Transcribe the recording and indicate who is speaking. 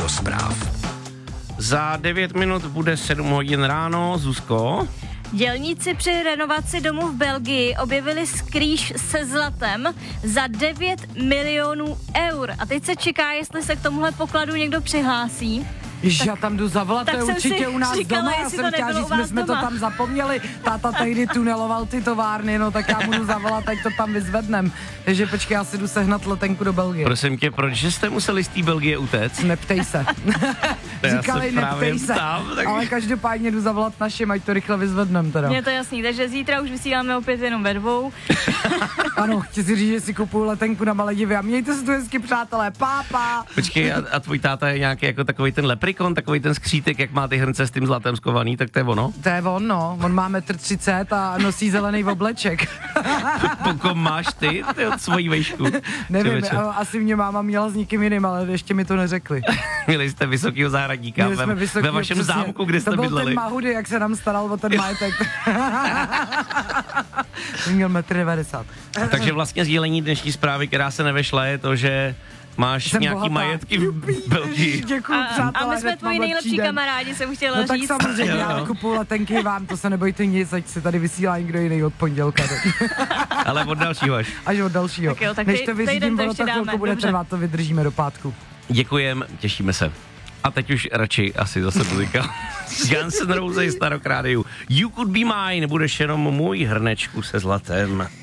Speaker 1: do zpráv.
Speaker 2: Za 9 minut bude 7 hodin ráno, Zuzko.
Speaker 3: Dělníci při renovaci domu v Belgii objevili skrýš se zlatem za 9 milionů eur. A teď se čeká, jestli se k tomuhle pokladu někdo přihlásí.
Speaker 4: Ježiš, já tam jdu zavolat, to je určitě u nás
Speaker 3: říkala,
Speaker 4: doma, já jsem chtěla říct, my jsme to tam zapomněli, táta tehdy tuneloval ty továrny, no tak já můžu zavolat, ať to tam vyzvednem. Takže počkej, já si jdu sehnat letenku do Belgie.
Speaker 2: Prosím tě, proč jste museli z té Belgie utéct?
Speaker 4: Neptej se. Říkali, neptej se, ale každopádně jdu zavolat našim, ať to rychle vyzvednem teda.
Speaker 3: Je to jasný, takže zítra už vysíláme opět jenom ve dvou.
Speaker 4: Ano, chci si říct, že si kupuju letenku na Maledivy a mějte se tu hezky, přátelé, pápa.
Speaker 2: Počkej, a tvůj táta je nějaký jako takový ten leprikon, takový ten skřítek, jak má ty hrnce s tím zlatem skovaný, tak to je ono?
Speaker 4: To je on, no, on má 1,30 m a nosí zelený obleček.
Speaker 2: Pokud máš ty svoji vejšku.
Speaker 4: Nevím, asi mě máma měla s někým jiným, ale ještě mi to neřekli.
Speaker 2: Měli jste vysokýho zahradníka ve vašem přesně, zámku, kde jste bydleli.
Speaker 4: To byl ten Mahudy, jak se nám staral o ten majetek. Měl 1,90 m.
Speaker 2: Takže vlastně sdílení dnešní zprávy, která se nevešla, je to, že máš jsem nějaký bohatá. Majetky v Belgii.
Speaker 4: Děkuju, přátelé.
Speaker 3: A my jsme tvoji nejlepší kamarádi, jsem chtěla říct.
Speaker 4: No tak samozřejmě, já kupuju letenky vám, to se nebojte nic, ať se tady vysílá někdo jiný od pondělka.
Speaker 2: Ale od dalšího
Speaker 4: až od dalšího.
Speaker 3: Tak jo, tak
Speaker 4: než to vyřídím, ono to chvilku bude trvat, to vydržíme do pátku.
Speaker 2: Děkujem, těšíme se. A teď už radši asi zase muzika. Guns N' Roses na Rock Rádiu. You Could Be Mine, budeš jenom můj hrnečku se zlatem.